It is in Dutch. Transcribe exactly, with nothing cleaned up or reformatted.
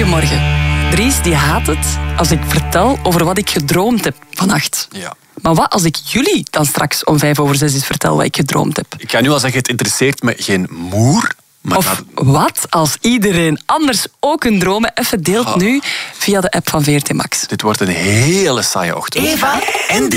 Goedemorgen. Dries die haat het als ik vertel over wat ik gedroomd heb vannacht. Ja. Maar wat als ik jullie dan straks om vijf over zes eens vertel wat ik gedroomd heb? Ik ga nu al zeggen, het interesseert me geen moer. Maar Of na... wat als iedereen anders ook een dromen even deelt nu via de app van V R T Max? Dit wordt een hele saaie ochtend. Eva en